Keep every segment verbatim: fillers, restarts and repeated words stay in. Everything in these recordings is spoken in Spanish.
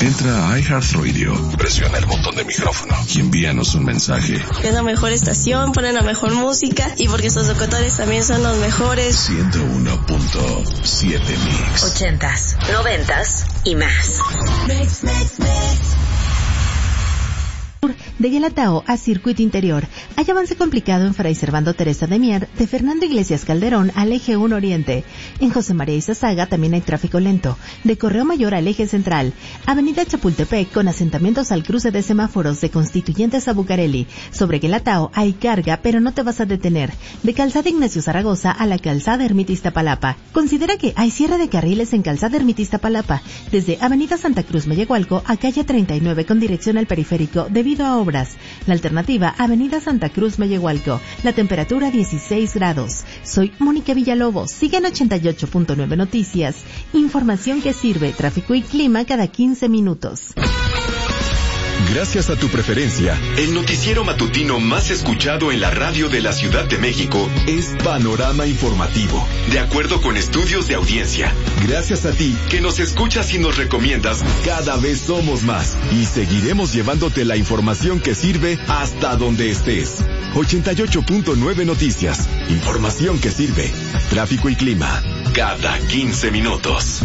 Entra a iHeartRadio, presiona el botón de micrófono y envíanos un mensaje. Es la mejor estación, ponen la mejor música y porque sus locutores también son los mejores. ciento uno punto siete Mix. Ochentas, noventas y más. Mix, mix, mix. De Guelatao a Circuito Interior. Hay avance complicado en Fray Servando Teresa de Mier, de Fernando Iglesias Calderón al Eje uno Oriente. En José María Izazaga también hay tráfico lento. De Correo Mayor al Eje Central. Avenida Chapultepec con asentamientos al cruce de semáforos de Constituyentes a Bucareli. Sobre Guelatao hay carga, pero no te vas a detener. De Calzada Ignacio Zaragoza a la Calzada Ermita Iztapalapa. Considera que hay cierre de carriles en Calzada Ermita Iztapalapa, desde Avenida Santa Cruz Mellehualco a calle treinta y nueve con dirección al periférico debido a obras. La alternativa, Avenida Santa Cruz Mellehualco. La temperatura dieciséis grados. Soy Mónica Villalobos. Sigan ochenta y ocho punto nueve Noticias. Información que sirve, tráfico y clima cada quince minutos. Gracias a tu preferencia, el noticiero matutino más escuchado en la radio de la Ciudad de México es Panorama Informativo, de acuerdo con estudios de audiencia. Gracias a ti, que nos escuchas y nos recomiendas, cada vez somos más y seguiremos llevándote la información que sirve hasta donde estés. ochenta y ocho punto nueve Noticias, información que sirve, tráfico y clima, cada quince minutos.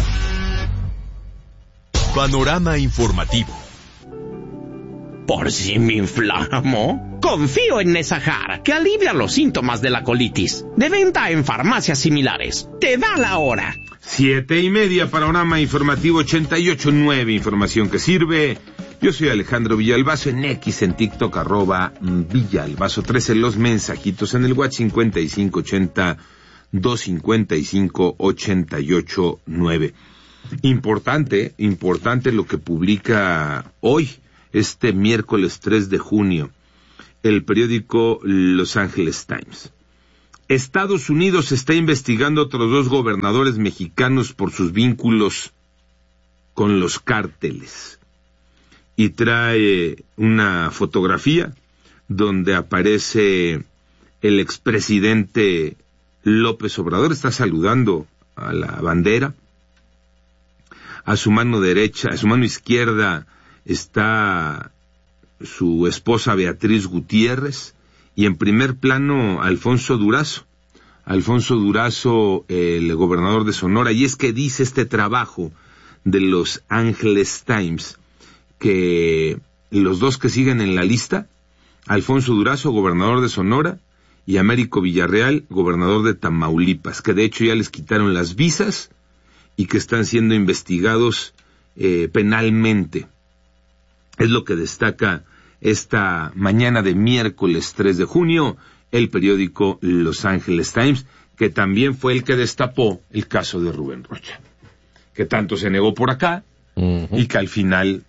Panorama Informativo. Por si me inflamo, confío en Nesajar, que alivia los síntomas de la colitis. De venta en farmacias similares. Te da la hora. Siete y media, Panorama Informativo ochenta y ocho punto nueve, información que sirve. Yo soy Alejandro Villalbazo, en X, en TikTok, arroba Villalbazo trece, los mensajitos en el WhatsApp cincuenta y cinco ochenta, doscientos cincuenta y cinco, ochenta y ocho nueve. Importante, importante lo que publica hoy, este miércoles tres de junio, el periódico Los Angeles Times. Estados Unidos está investigando a otros dos gobernadores mexicanos por sus vínculos con los cárteles. Y trae una fotografía donde aparece el expresidente López Obrador, está saludando a la bandera. A su mano derecha, a su mano izquierda, está su esposa Beatriz Gutiérrez, y en primer plano Alfonso Durazo, Alfonso Durazo, el gobernador de Sonora. Y es que dice este trabajo de Los Angeles Times que los dos que siguen en la lista, Alfonso Durazo, gobernador de Sonora, y Américo Villarreal, gobernador de Tamaulipas, que de hecho ya les quitaron las visas y que están siendo investigados eh, penalmente. Es lo que destaca esta mañana de miércoles tres de junio el periódico Los Angeles Times, que también fue el que destapó el caso de Rubén Rocha, que tanto se negó por acá uh-huh. y que al final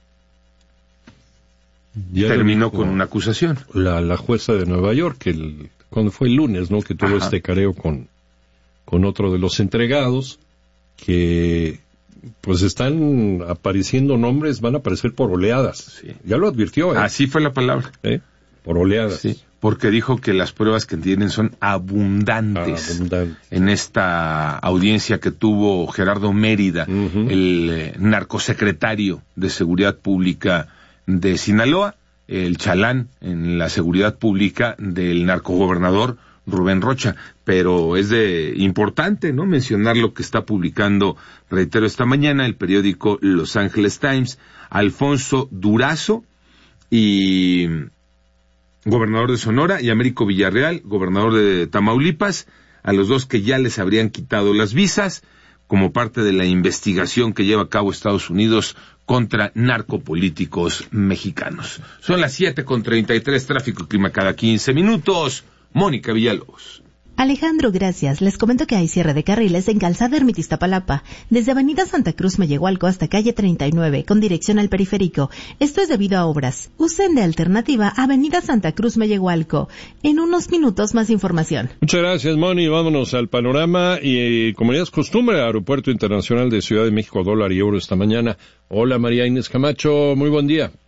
ya terminó con una acusación. La, la jueza de Nueva York, que el, cuando fue el lunes, ¿no? Que tuvo Ajá. este careo con, con otro de los entregados, que pues están apareciendo nombres, van a aparecer por oleadas. Sí. Ya lo advirtió, ¿eh? Así fue la palabra. ¿Eh? Por oleadas. Sí, porque dijo que las pruebas que tienen son abundantes. Abundantes. En esta audiencia que tuvo Gerardo Mérida, uh-huh. el eh, narcosecretario de Seguridad Pública de Sinaloa, el chalán en la seguridad pública del narcogobernador Rubén Rocha. Pero es de importante, ¿no?, mencionar lo que está publicando, reitero, esta mañana el periódico Los Angeles Times. Alfonso Durazo, y gobernador de Sonora, y Américo Villarreal, gobernador de Tamaulipas, a los dos que ya les habrían quitado las visas como parte de la investigación que lleva a cabo Estados Unidos contra narcopolíticos mexicanos. Son las siete con treinta y tres, tráfico y clima cada quince minutos. Mónica Villalobos. Alejandro, gracias. Les comento que hay cierre de carriles en Calzada Ermita Iztapalapa, desde Avenida Santa Cruz Mellehualco hasta calle treinta y nueve, con dirección al periférico. Esto es debido a obras. Usen de alternativa Avenida Santa Cruz Mellehualco. En unos minutos más información. Muchas gracias, Moni. Vámonos al panorama y, como ya es costumbre, Aeropuerto Internacional de Ciudad de México, dólar y euro esta mañana. Hola, María Inés Camacho. Muy buen día.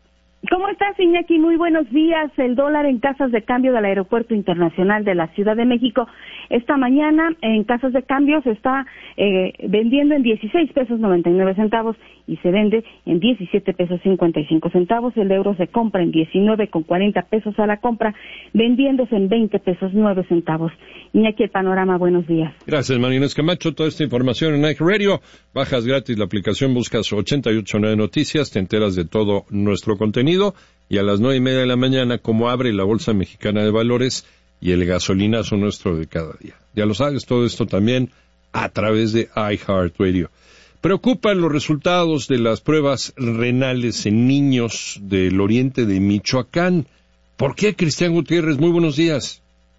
¿Cómo estás, Iñaki? Muy buenos días. El dólar en casas de cambio del Aeropuerto Internacional de la Ciudad de México esta mañana en casas de cambio se está eh, vendiendo en dieciséis pesos noventa y nueve centavos y se vende en diecisiete pesos cincuenta y cinco centavos. El euro se compra en diecinueve con cuarenta pesos a la compra, vendiéndose en veinte pesos nueve centavos. Iñaki, el panorama, buenos días. Gracias, Marina Camacho. Toda esta información en iHeartRadio. Bajas gratis la aplicación, buscas ochenta y ocho nueve Noticias, te enteras de todo nuestro contenido. Y a las nueve y media de la mañana, como abre la Bolsa Mexicana de Valores y el gasolinazo nuestro de cada día. Ya lo sabes, todo esto también a través de iHeartRadio. Preocupan los resultados de las pruebas renales en niños del oriente de Michoacán. ¿Por qué, Cristian Gutiérrez? Muy buenos días.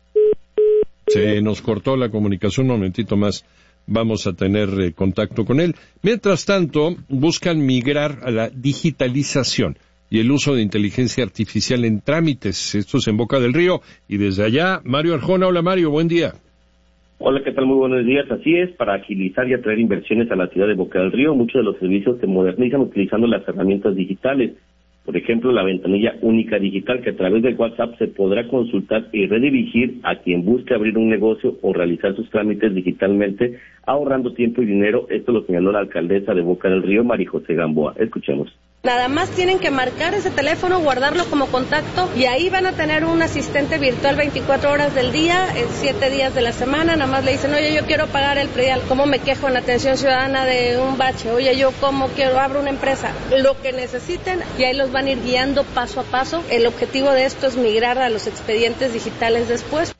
Se nos cortó la comunicación, un momentito más. Vamos a tener eh, contacto con él. Mientras tanto, buscan migrar a la digitalización y el uso de inteligencia artificial en trámites. Esto es en Boca del Río. Y desde allá, Mario Arjona. Hola, Mario, buen día. Hola, ¿qué tal? Muy buenos días. Así es, para agilizar y atraer inversiones a la ciudad de Boca del Río, muchos de los servicios se modernizan utilizando las herramientas digitales. Por ejemplo, la ventanilla única digital, que a través del WhatsApp se podrá consultar y redirigir a quien busque abrir un negocio o realizar sus trámites digitalmente, ahorrando tiempo y dinero. Esto lo señaló la alcaldesa de Boca del Río, María José Gamboa. Escuchemos. Nada más tienen que marcar ese teléfono, guardarlo como contacto y ahí van a tener un asistente virtual veinticuatro horas del día, siete días de la semana. Nada más le dicen, oye, yo quiero pagar el predial, ¿cómo me quejo en atención ciudadana de un bache? Oye, yo cómo quiero, abro una empresa. Lo que necesiten y ahí los van a ir guiando paso a paso. El objetivo de esto es migrar a los expedientes digitales después.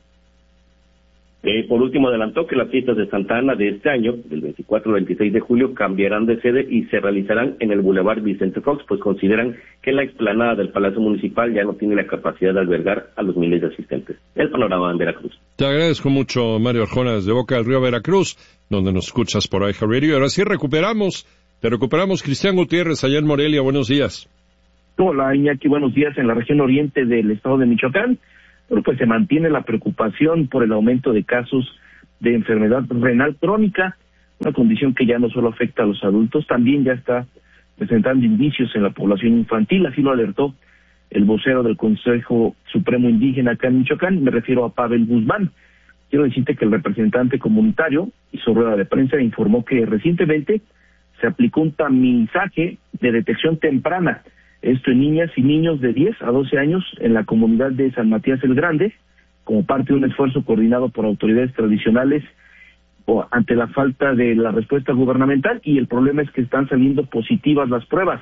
Eh, por último, adelantó que las fiestas de Santa Ana de este año, del veinticuatro al veintiséis de julio, cambiarán de sede y se realizarán en el Boulevard Vicente Fox, pues consideran que la explanada del Palacio Municipal ya no tiene la capacidad de albergar a los miles de asistentes. El panorama en Veracruz. Te agradezco mucho, Mario Arjona, desde Boca del Río, Veracruz, donde nos escuchas por iHeartRadio. Ahora sí recuperamos, te recuperamos, Cristian Gutiérrez, allá en Morelia. Buenos días. Hola, Iñaki, buenos días. En la región oriente del estado de Michoacán, bueno, pues se mantiene la preocupación por el aumento de casos de enfermedad renal crónica, una condición que ya no solo afecta a los adultos, también ya está presentando indicios en la población infantil. Así lo alertó el vocero del Consejo Supremo Indígena acá en Michoacán, me refiero a Pavel Guzmán. Quiero decirte que el representante comunitario hizo rueda de prensa e informó que recientemente se aplicó un tamizaje de detección temprana, esto en niñas y niños de diez a doce años en la comunidad de San Matías el Grande, como parte de un esfuerzo coordinado por autoridades tradicionales o ante la falta de la respuesta gubernamental, y el problema es que están saliendo positivas las pruebas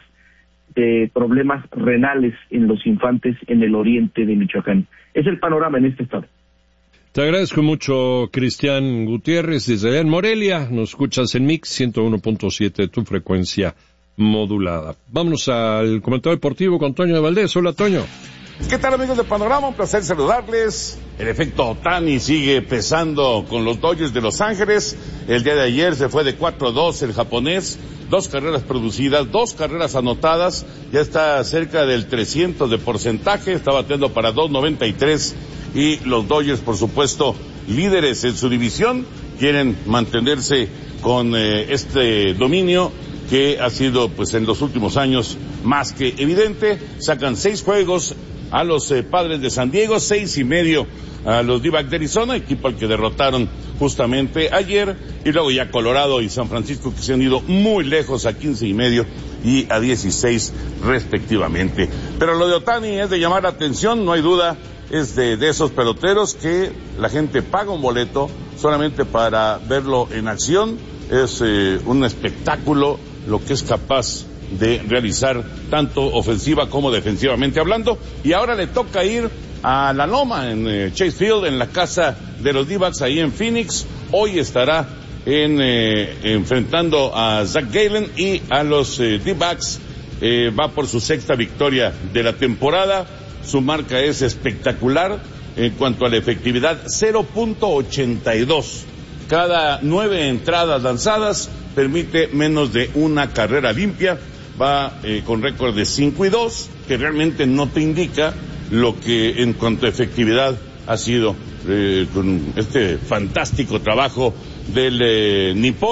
de problemas renales en los infantes en el oriente de Michoacán. Es el panorama en este estado. Te agradezco mucho, Cristian Gutiérrez, desde allá en Morelia. Nos escuchas en Mix ciento uno punto siete, tu frecuencia modulada. Vámonos al comentario deportivo con Toño de Valdés. Hola, Toño. ¿Qué tal, amigos de Panorama? Un placer saludarles. El efecto Ohtani sigue pesando con los Dodgers de Los Ángeles. El día de ayer se fue de cuatro a dos el japonés. Dos carreras producidas, dos carreras anotadas. Ya está cerca del trescientos de porcentaje. Está bateando para dos noventa y tres. Y los Dodgers, por supuesto, líderes en su división, quieren mantenerse con eh, este dominio que ha sido, pues, en los últimos años más que evidente. Sacan seis juegos a los eh, Padres de San Diego, seis y medio a los D-backs de Arizona, equipo al que derrotaron justamente ayer, y luego ya Colorado y San Francisco, que se han ido muy lejos a quince y medio y a dieciséis respectivamente. Pero lo de Ohtani es de llamar la atención, no hay duda, es de, de esos peloteros que la gente paga un boleto solamente para verlo en acción. Es eh, un espectáculo lo que es capaz de realizar tanto ofensiva como defensivamente hablando, y ahora le toca ir a la Loma en eh, Chase Field, en la casa de los D-backs ahí en Phoenix. Hoy estará en eh, enfrentando a Zach Gallen y a los eh, D-backs. Eh, va por su sexta victoria de la temporada. Su marca es espectacular en cuanto a la efectividad, cero punto ochenta y dos. Cada nueve entradas lanzadas permite menos de una carrera limpia. Va eh, con récord de cinco y dos, que realmente no te indica lo que en cuanto a efectividad ha sido eh, con este fantástico trabajo del eh, nipón,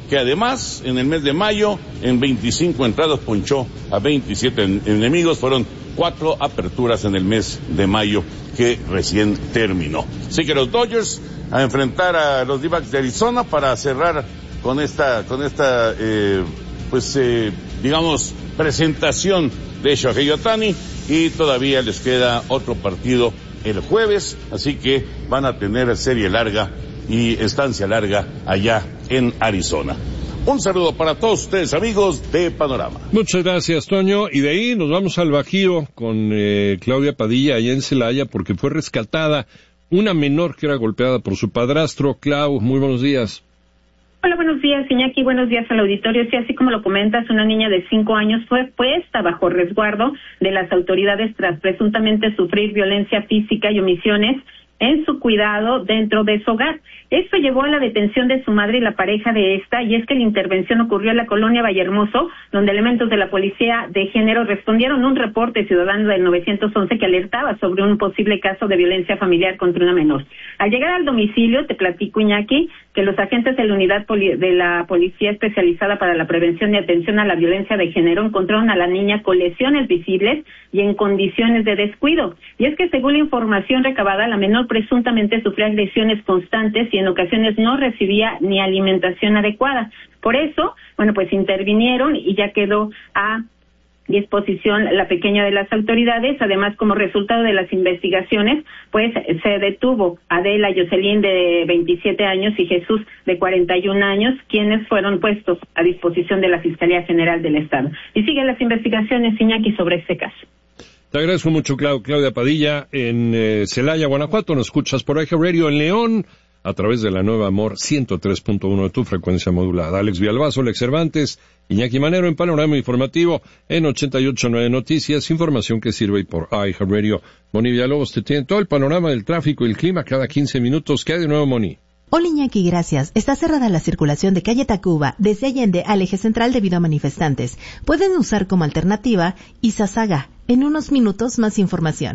que además en el mes de mayo en veinticinco entradas ponchó a veintisiete en- enemigos. Fueron cuatro aperturas en el mes de mayo que recién terminó. Así que los Dodgers a enfrentar a los D-backs de Arizona para cerrar con esta, con esta, eh, pues, eh, digamos, presentación de Shohei Ohtani, y todavía les queda otro partido el jueves, así que van a tener serie larga y estancia larga allá en Arizona. Un saludo para todos ustedes, amigos de Panorama. Muchas gracias, Toño. Y de ahí nos vamos al Bajío con eh, Claudia Padilla, allá en Celaya, porque fue rescatada una menor que era golpeada por su padrastro. Clau, muy buenos días. Hola, buenos días, Iñaki. Buenos días al auditorio. Sí, así como lo comentas, una niña de cinco años fue puesta bajo resguardo de las autoridades tras presuntamente sufrir violencia física y omisiones en su cuidado dentro de su hogar. Esto llevó a la detención de su madre y la pareja de esta, y es que la intervención ocurrió en la colonia Vallehermoso, donde elementos de la Policía de Género respondieron a un reporte ciudadano del nueve once que alertaba sobre un posible caso de violencia familiar contra una menor. Al llegar al domicilio, te platico, Iñaki, que los agentes de la unidad poli- de la Policía Especializada para la Prevención y Atención a la Violencia de Género encontraron a la niña con lesiones visibles y en condiciones de descuido. Y es que según la información recabada, la menor presuntamente sufría lesiones constantes y en ocasiones no recibía ni alimentación adecuada. Por eso, bueno, pues intervinieron y ya quedó a disposición la pequeña de las autoridades. Además, como resultado de las investigaciones, pues se detuvo a Adela Jocelyn de veintisiete años y Jesús de cuarenta y un años, quienes fueron puestos a disposición de la Fiscalía General del Estado. Y siguen las investigaciones, Iñaki, sobre este caso. Te agradezco mucho, Clau- Claudia Padilla, en eh, Celaya, Guanajuato. Nos escuchas por Eje Radio en León, a través de la nueva Amor ciento tres punto uno de tu frecuencia modulada. Alex Villalbazo, Alex Cervantes, Iñaki Manero en Panorama Informativo en ochenta y ocho punto nueve Noticias, información que sirve por iHeartRadio. Moni Villalobos te tiene todo el panorama del tráfico y el clima cada quince minutos. ¿Qué hay de nuevo, Moni? Hola Iñaki, gracias. Está cerrada la circulación de calle Tacuba desde Allende al eje central debido a manifestantes. Pueden usar como alternativa Izazaga. En unos minutos más información.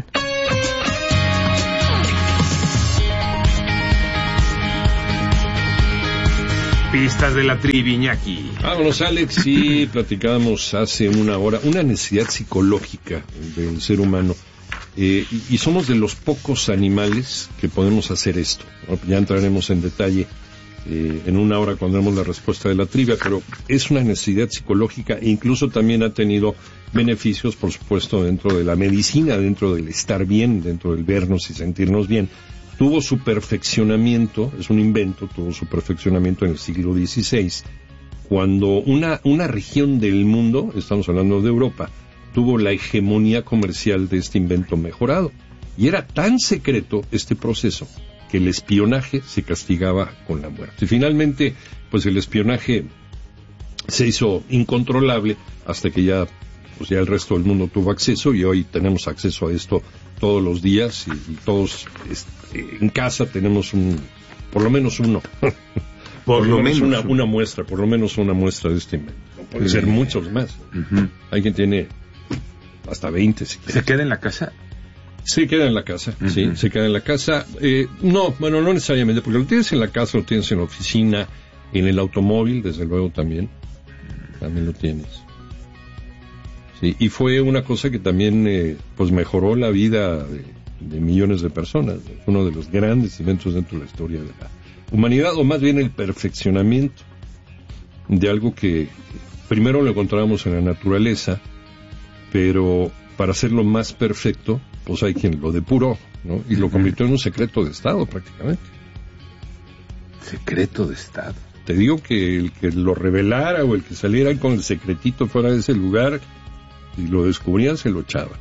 Pistas de la trivi, Iñaki. Vámonos, Alex. Sí, platicábamos hace una hora una necesidad psicológica del ser humano. Eh, y, y somos de los pocos animales que podemos hacer esto, ¿no? Ya entraremos en detalle eh, en una hora cuando demos la respuesta de la trivia, pero es una necesidad psicológica e incluso también ha tenido beneficios, por supuesto, dentro de la medicina, dentro del estar bien, dentro del vernos y sentirnos bien. Tuvo su perfeccionamiento, es un invento, tuvo su perfeccionamiento en el siglo dieciséis, cuando una, una región del mundo, estamos hablando de Europa, tuvo la hegemonía comercial de este invento mejorado. Y era tan secreto este proceso que el espionaje se castigaba con la muerte. Y finalmente, pues el espionaje se hizo incontrolable hasta que ya, pues ya el resto del mundo tuvo acceso y hoy tenemos acceso a esto todos los días y, y todos este, en casa tenemos un, por lo menos uno. Por, por lo, lo menos, menos una, una muestra, por lo menos una muestra de este invento. No pueden ser muchos más. Uh-huh. Hay quien tiene hasta veinte. Si ¿Se queda en la casa? Se queda en la casa, uh-huh. sí, se queda en la casa. Eh, no, bueno, no necesariamente, porque lo tienes en la casa, lo tienes en la oficina, en el automóvil, desde luego también. También lo tienes. Sí, y fue una cosa que también, eh, pues mejoró la vida de, de millones de personas. Uno de los grandes eventos dentro de la historia de la humanidad, o más bien el perfeccionamiento de algo que primero lo encontramos en la naturaleza, pero para hacerlo más perfecto, pues hay quien lo depuró, ¿no? Y lo convirtió en un secreto de Estado prácticamente. ¿Secreto de Estado? Te digo que el que lo revelara o el que saliera con el secretito fuera de ese lugar y lo descubrían, se lo echaban.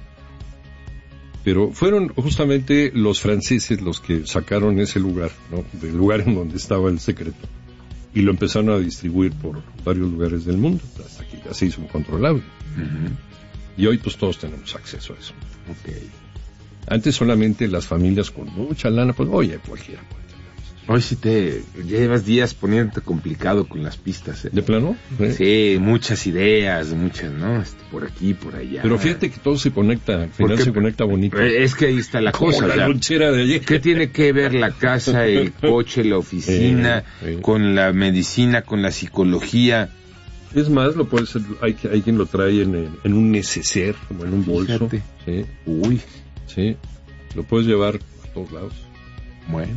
Pero fueron justamente los franceses los que sacaron ese lugar, ¿no? Del lugar en donde estaba el secreto. Y lo empezaron a distribuir por varios lugares del mundo, hasta que ya se hizo incontrolable. Uh-huh. Y hoy pues todos tenemos acceso a eso. Okay. Antes solamente las familias con mucha lana, pues oye, cualquiera puede tener acceso. Hoy sí te llevas días poniéndote complicado con las pistas, ¿eh? ¿De plano? Sí, sí muchas ideas, muchas, ¿no? Este, por aquí, por allá. Pero fíjate que todo se conecta, al final Porque, se conecta bonito. Es que ahí está la cosa. La lonchera de ayer. ¿Qué tiene que ver la casa, el coche, la oficina, sí, sí. con la medicina, con la psicología? Es más, lo puede ser, hay, hay quien lo trae en, en un neceser, como en un bolso. Fíjate. Sí. Uy. Sí, lo puedes llevar a todos lados. Bueno.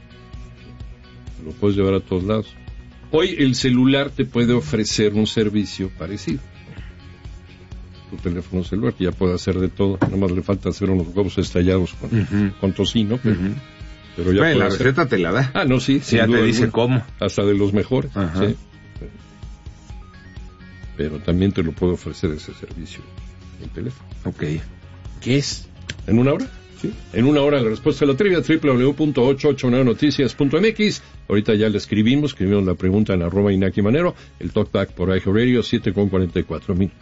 Lo puedes llevar a todos lados. Hoy el celular te puede ofrecer un servicio parecido. Tu teléfono celular, que ya puede hacer de todo. Nada más le falta hacer unos huevos estallados con, uh-huh. con tocino, pero, uh-huh. pero ya bueno, la hacer. receta te la da. Ah, no, sí. Ya te dice cómo. Hasta de los mejores. Uh-huh. Sí. Pero también te lo puede ofrecer ese servicio en teléfono. Ok. ¿Qué es? ¿En una hora? Sí. En una hora la respuesta a la trivia, doble u doble u doble u punto ochocientos ochenta y nueve noticias punto m x. Ahorita ya le escribimos, escribimos la pregunta en arroba Inaki Manero, el talkback por iHeartRadio, siete con cuarenta y cuatro minutos.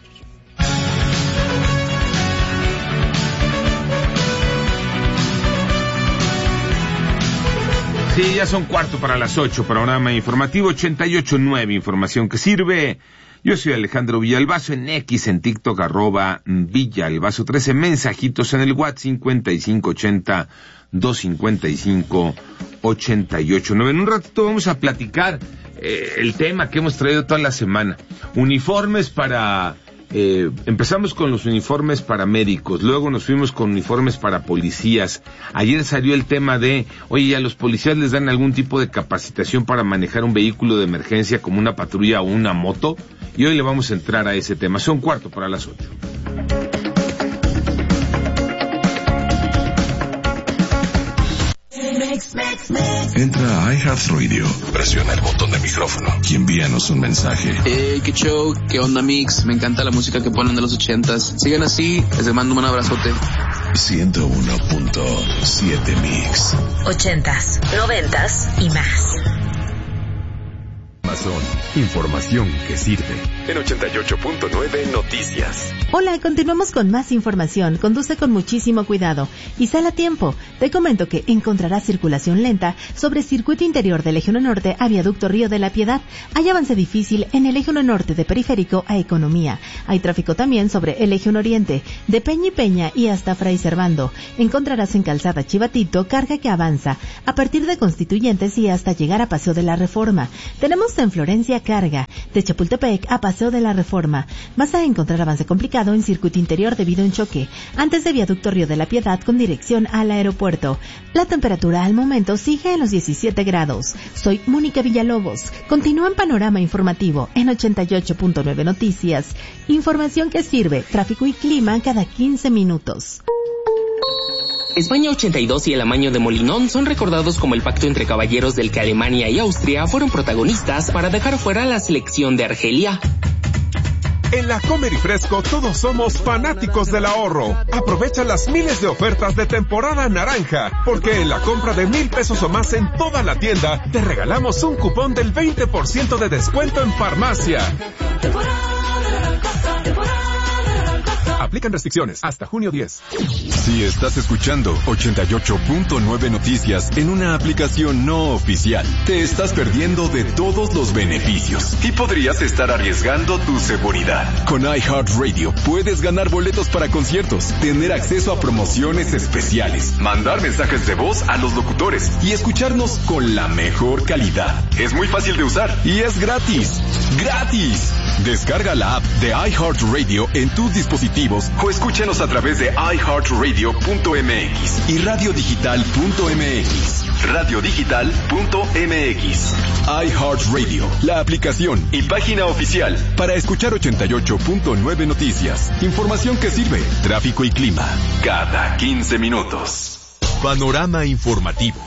Sí, ya son cuarto para las ocho, panorama informativo ochenta y ocho punto nueve, información que sirve. Yo soy Alejandro Villalbazo, en X, en TikTok, arroba Villalbazo trece, mensajitos en el WhatsApp cincuenta y cinco ochenta, doscientos cincuenta y cinco, ochenta y ocho nueve. En un ratito vamos a platicar eh, el tema que hemos traído toda la semana. Uniformes para... Eh, empezamos con los uniformes para médicos, luego nos fuimos con uniformes para policías. Ayer salió el tema de, oye, ¿a los policías les dan algún tipo de capacitación para manejar un vehículo de emergencia como una patrulla o una moto? Y hoy le vamos a entrar a ese tema. Son cuarto para las ocho. Entra a iHeartRadio, presiona el botón de micrófono y envíanos un mensaje. Hey, qué show, qué onda Mix, me encanta la música que ponen de los ochentas. Sigan así, les mando un abrazote. ciento uno punto siete Mix. Ochentas, noventas y más. Amazon, información que sirve. En ochenta y ocho punto nueve Noticias. Hola, continuamos con más información. Conduce con muchísimo cuidado y sal a tiempo. Te comento que encontrarás circulación lenta sobre circuito interior del Eje uno Norte a Viaducto Río de la Piedad. Hay avance difícil en el Eje uno Norte de Periférico a Economía. Hay tráfico también sobre el Eje uno Oriente, de Peña y Peña y hasta Fray Servando. Encontrarás en Calzada Chivatito carga que avanza a partir de Constituyentes y hasta llegar a Paseo de la Reforma. Tenemos en Florencia carga de Chapultepec a Paseo de la Reforma. Vas a encontrar avance complicado en circuito interior debido a un choque antes de Viaducto Río de la Piedad con dirección al aeropuerto. La temperatura al momento sigue en los diecisiete grados. Soy Mónica Villalobos. Continúa en Panorama Informativo en ochenta y ocho punto nueve Noticias. Información que sirve, tráfico y clima cada quince minutos. España ochenta y dos y el amaño de Molinón son recordados como el pacto entre caballeros del que Alemania y Austria fueron protagonistas para dejar fuera la selección de Argelia. En la Comer y Fresco todos somos fanáticos del ahorro. Aprovecha las miles de ofertas de temporada naranja, porque en la compra de mil pesos o más en toda la tienda, te regalamos un cupón del veinte por ciento de descuento en farmacia. Aplican restricciones hasta junio diez. Si estás escuchando ochenta y ocho punto nueve Noticias en una aplicación no oficial, te estás perdiendo de todos los beneficios y podrías estar arriesgando tu seguridad. Con iHeartRadio puedes ganar boletos para conciertos, tener acceso a promociones especiales, mandar mensajes de voz a los locutores y escucharnos con la mejor calidad. Es muy fácil de usar y es gratis. ¡Gratis! Descarga la app de iHeartRadio en tus dispositivos o escúchanos a través de i heart radio punto m x y radio digital punto m x. radio digital punto m x. iHeartRadio, la aplicación y página oficial para escuchar ochenta y ocho punto nueve Noticias. Información que sirve, tráfico y clima, cada quince minutos. Panorama informativo.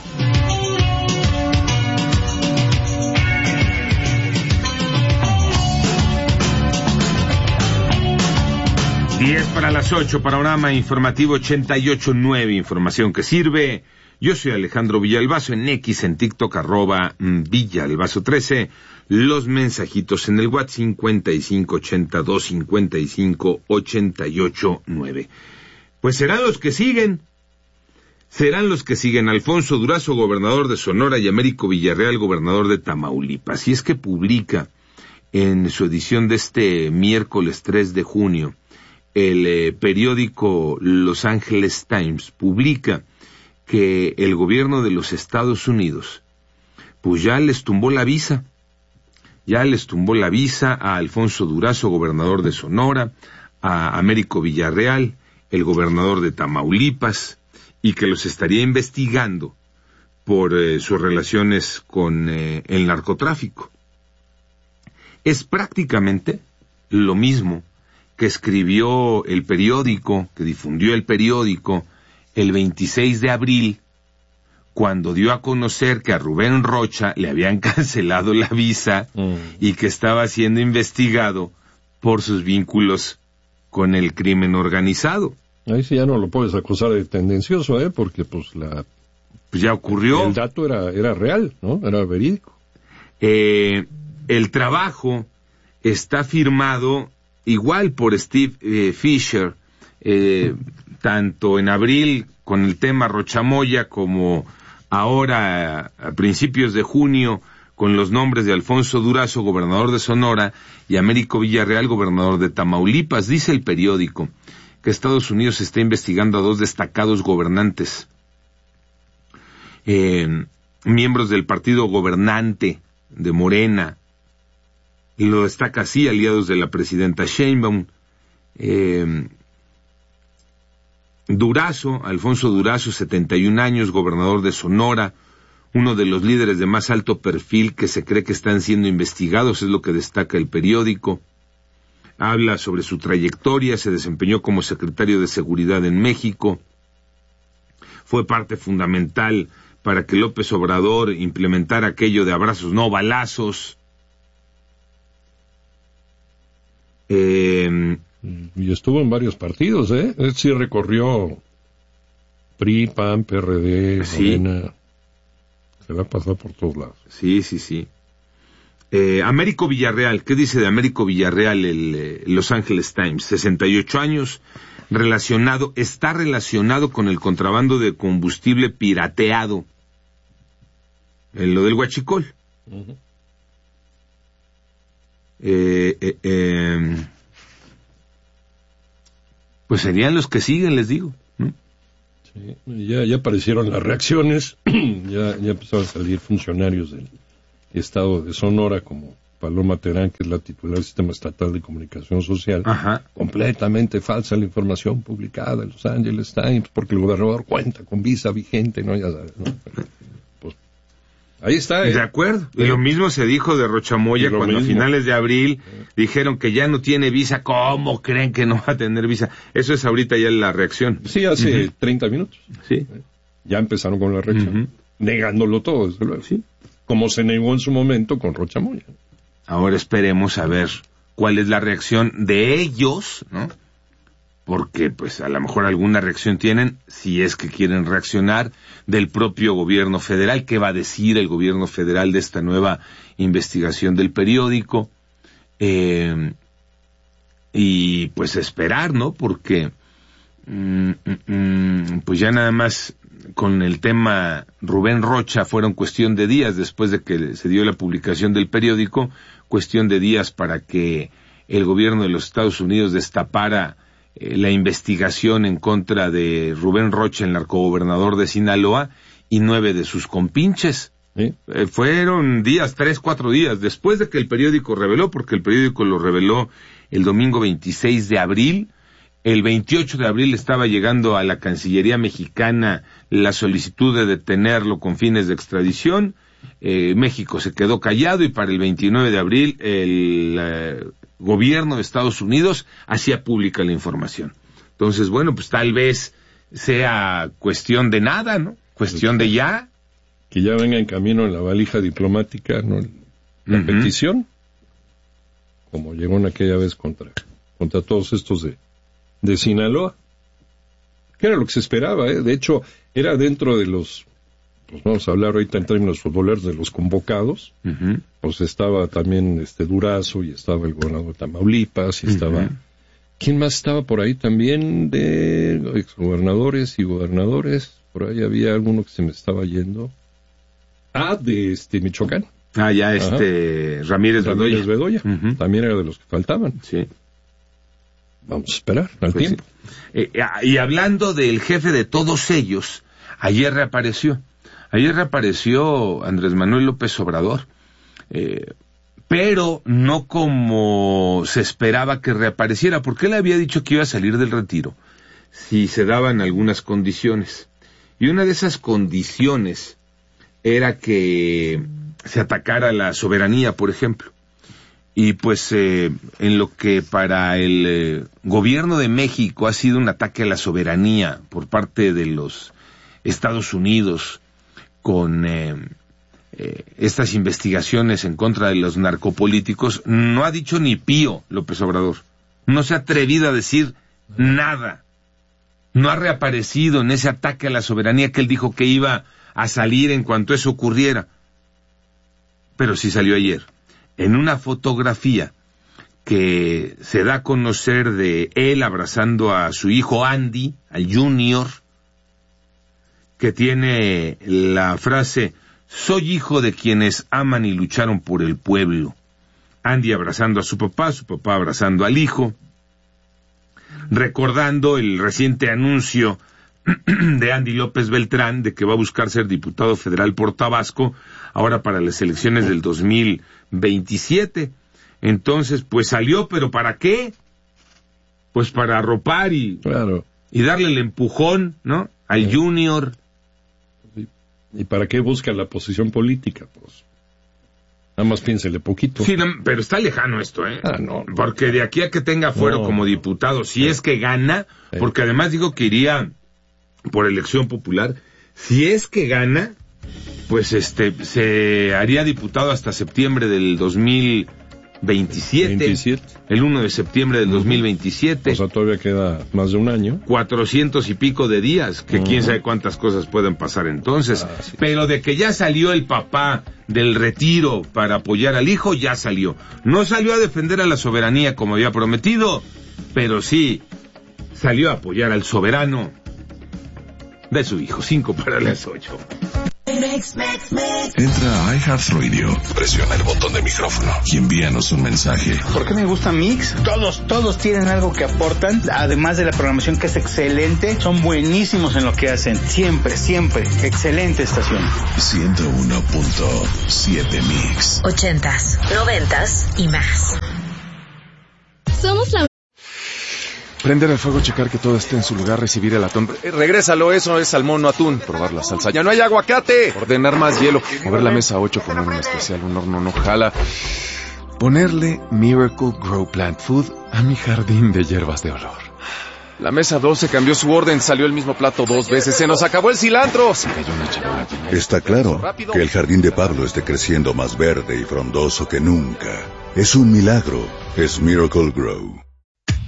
diez para las ocho, panorama informativo ochenta y ocho punto nueve, información que sirve. Yo soy Alejandro Villalbazo, en X, en TikTok, arroba Villalbazo trece. Los mensajitos en el WhatsApp cincuenta y cinco ochenta, doscientos cincuenta y cinco, ochenta y ocho nueve. Pues serán los que siguen. serán los que siguen: Alfonso Durazo, gobernador de Sonora, y Américo Villarreal, gobernador de Tamaulipas. Y es que publica en su edición de este miércoles tres de junio, el eh, periódico Los Angeles Times publica que el gobierno de los Estados Unidos pues ya les tumbó la visa, ya les tumbó la visa a Alfonso Durazo, gobernador de Sonora, a Américo Villarreal, el gobernador de Tamaulipas, y que los estaría investigando por eh, sus relaciones con eh, el narcotráfico. Es prácticamente lo mismo que escribió el periódico, que difundió el periódico el veintiséis de abril, cuando dio a conocer que a Rubén Rocha le habían cancelado la visa mm. y que estaba siendo investigado por sus vínculos con el crimen organizado. Ahí sí ya no lo puedes acusar de tendencioso, ¿eh? Porque pues la... Pues ya ocurrió. El dato era, era real, ¿no? Era verídico. Eh, el trabajo está firmado igual por Steve eh, Fisher, eh, tanto en abril con el tema Rochamoya, como ahora a principios de junio con los nombres de Alfonso Durazo, gobernador de Sonora, y Américo Villarreal, gobernador de Tamaulipas. Dice el periódico que Estados Unidos está investigando a dos destacados gobernantes, eh, miembros del partido gobernante de Morena, y lo destaca así: aliados de la presidenta Sheinbaum. Eh, Durazo, Alfonso Durazo, setenta y un años, gobernador de Sonora, uno de los líderes de más alto perfil que se cree que están siendo investigados, es lo que destaca el periódico. Habla sobre su trayectoria: se desempeñó como secretario de Seguridad en México, fue parte fundamental para que López Obrador implementara aquello de abrazos no balazos. Eh, y estuvo en varios partidos, ¿eh? Él sí recorrió P R I, P A N, P R D, sí. Morena. Se la ha pasado por todos lados. Sí, sí, sí. Eh, Américo Villarreal, ¿qué dice de Américo Villarreal el eh, Los Angeles Times? sesenta y ocho años, relacionado, está relacionado con el contrabando de combustible pirateado, en lo del huachicol. Uh-huh. Eh, eh, eh, pues serían los que siguen, les digo, ¿no? Sí, ya, ya aparecieron las reacciones, ya, ya empezaron a salir funcionarios del estado de Sonora, como Paloma Terán, que es la titular del Sistema Estatal de Comunicación Social. Ajá. Completamente falsa la información publicada en Los Angeles Times, porque el gobernador cuenta con visa vigente, ¿no? Ya sabes, ¿no? Pues, ahí está. ¿eh? De acuerdo. Y lo mismo se dijo de Rochamoya cuando mismo. A finales de abril dijeron que ya no tiene visa. ¿Cómo creen que no va a tener visa? Eso es ahorita ya la reacción. Sí, hace uh-huh. treinta minutos. Sí. Ya empezaron con la reacción. Uh-huh. Negándolo todo, desde luego. Sí. Como se negó en su momento con Rochamoya. Ahora esperemos a ver cuál es la reacción de ellos, ¿no? Porque pues a lo mejor alguna reacción tienen, si es que quieren reaccionar, del propio gobierno federal. ¿Qué va a decir el gobierno federal de esta nueva investigación del periódico? Eh, y pues esperar, ¿no? Porque mm, mm, pues ya nada más con el tema Rubén Rocha fueron cuestión de días después de que se dio la publicación del periódico, cuestión de días para que el gobierno de los Estados Unidos destapara eh, la investigación en contra de Rubén Rocha, el narcogobernador de Sinaloa, y nueve de sus compinches. ¿Sí? Eh, fueron días, tres, cuatro días, después de que el periódico reveló, porque el periódico lo reveló el domingo veintiséis de abril, el veintiocho de abril estaba llegando a la Cancillería mexicana la solicitud de detenerlo con fines de extradición. Eh, México se quedó callado y para el veintinueve de abril el eh, gobierno de Estados Unidos hacía pública la información. Entonces, bueno, pues tal vez sea cuestión de nada, ¿no? Cuestión de ya. Que ya venga en camino en la valija diplomática, ¿no? La uh-huh. petición, como llegó en aquella vez contra, contra todos estos de de Sinaloa, que era lo que se esperaba, ¿eh? De hecho, era dentro de los, pues vamos a hablar ahorita en términos futboleros, de los convocados. Uh-huh. Pues estaba también este Durazo, y estaba el gobernador de Tamaulipas, y uh-huh. estaba, ¿quién más estaba por ahí también? De exgobernadores y gobernadores, Por ahí había alguno que se me estaba yendo. Ah, de este Michoacán. Ah, ya este Ajá. Ramírez Bedoya. Ramírez Bedoya. Uh-huh. También era de los que faltaban. Sí. Vamos a esperar al pues tiempo. Sí. Eh, y hablando del jefe de todos ellos, ayer reapareció. Ayer reapareció Andrés Manuel López Obrador. Eh, pero no como se esperaba que reapareciera, porque él había dicho que iba a salir del retiro si se daban algunas condiciones. Y una de esas condiciones era que se atacara la soberanía, por ejemplo. Y pues eh, en lo que para el eh, gobierno de México ha sido un ataque a la soberanía por parte de los Estados Unidos con eh, eh, estas investigaciones en contra de los narcopolíticos, no ha dicho ni pío López Obrador. No se ha atrevido a decir nada. No ha reaparecido en ese ataque a la soberanía que él dijo que iba a salir en cuanto eso ocurriera. Pero sí salió ayer, en una fotografía que se da a conocer de él abrazando a su hijo Andy, al Junior, que tiene la frase, soy hijo de quienes aman y lucharon por el pueblo. Andy abrazando a su papá, su papá abrazando al hijo, recordando el reciente anuncio de Andy López Beltrán de que va a buscar ser diputado federal por Tabasco, ahora para las elecciones del dos mil veintisiete. Entonces, pues salió, pero ¿para qué? Pues para arropar y, claro. y darle el empujón, ¿no? Al sí. Junior. ¿Y para qué busca la posición política? Pues nada más piénsele poquito. Sí, no, pero está lejano esto, ¿eh? Ah, no. Porque de aquí a que tenga fuero no. como diputado, si sí. es que gana, sí. porque además digo que iría por elección popular, si es que gana, pues este se haría diputado hasta septiembre del dos mil veintisiete, veintisiete. El uno de septiembre del uh-huh. dos mil veintisiete. O sea, todavía queda más de un año. Cuatrocientos y pico de días, que uh-huh. quién sabe cuántas cosas pueden pasar entonces. Ah, sí. Pero de que ya salió el papá del retiro para apoyar al hijo, ya salió. No salió a defender a la soberanía como había prometido, pero sí salió a apoyar al soberano de su hijo. Cinco para las ocho. Entra a iHeartRadio, presiona el botón de micrófono y envíanos un mensaje. ¿Por qué me gusta Mix? Todos, todos tienen algo que aportan, además de la programación que es excelente, son buenísimos en lo que hacen. Siempre, siempre, excelente estación. ciento uno punto siete Mix. Ochentas, noventas y más. Somos la... Prender el fuego, checar que todo esté en su lugar, recibir el atún. Eh, regrésalo, eso es salmón, no atún. Probar la salsa. ¡Ya no hay aguacate! Ordenar más hielo. Mover la mesa ocho, poner un especial, un horno no jala. Ponerle Miracle Grow Plant Food a mi jardín de hierbas de olor. La mesa doce cambió su orden, salió el mismo plato dos veces. ¡Se nos acabó el cilantro! Se cayó una charola. Está claro que el jardín de Pablo esté creciendo más verde y frondoso que nunca. Es un milagro. Es Miracle Grow.